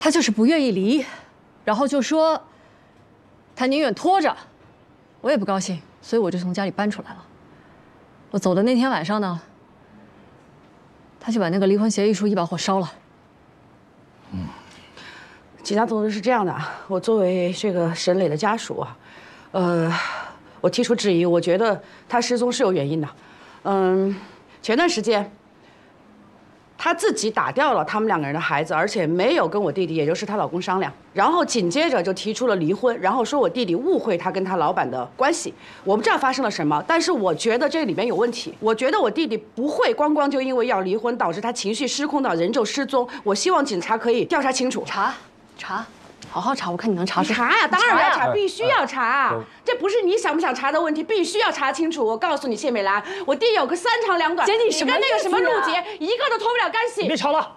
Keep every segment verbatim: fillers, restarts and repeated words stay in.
他就是不愿意离，然后就说他宁愿拖着。我也不高兴，所以我就从家里搬出来了。我走的那天晚上呢，他就把那个离婚协议书一把火烧了。 嗯，警察同志是这样的，我作为这个沈磊的家属啊，呃，我提出质疑，我觉得他失踪是有原因的。嗯，前段时间。 她自己打掉了他们两个人的孩子，而且没有跟我弟弟，也就是她老公商量，然后紧接着就提出了离婚，然后说我弟弟误会她跟她老板的关系。我不知道发生了什么，但是我觉得这里面有问题。我觉得我弟弟不会光光就因为要离婚导致他情绪失控到人就失踪。我希望警察可以调查清楚， 查查，好好查，我看你能查出。 查呀，当然要查，必须要查。这不是你想不想查的问题，必须要查清楚。我告诉你，谢美兰，我弟有个三长两短， 姐你什么跟那个什么陆意思杰一个都脱不了干系。 你别吵了。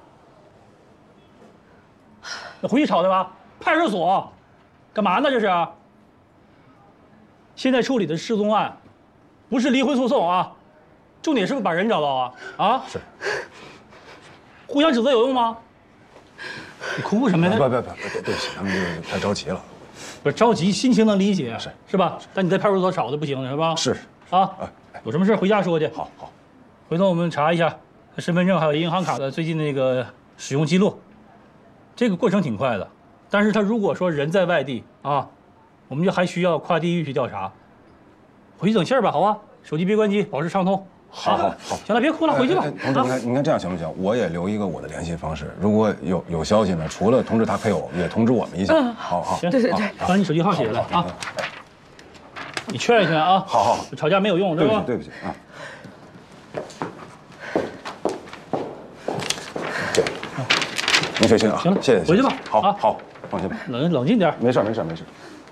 那回去吵去吧，派出所，干嘛呢？这是。现在处理的失踪案，不是离婚诉讼啊，重点是不是把人找到啊？啊， 是。 互相指责有用吗？你哭什么呀？ 不不不不，对不起，他们就是太着急了。 不是着急，心情能理解， 是是吧？但你在派出所吵的不行是吧？ 是啊，有什么事回家说去。 好好， 回头我们查一下身份证还有银行卡的最近那个使用记录。 这个过程挺快的，但是他如果说人在外地啊，我们就还需要跨地域去调查。回去等信儿吧，好吧？手机别关机，保持畅通。 好好好， 行了，别哭了，回去吧。 同志，你看，你看这样行不行？我也留一个我的联系方式，如果有有消息呢，除了通知他配偶，也通知我们一下。好好， 行， 对对对， 把你手机号写下来啊。你劝一劝啊。 好好， 吵架没有用， 对吧？ 对不起啊。 您小心啊！ 行了， 谢谢。 回去吧。 好， 啊， 好，放心吧。 冷冷静点。 没事没事没事。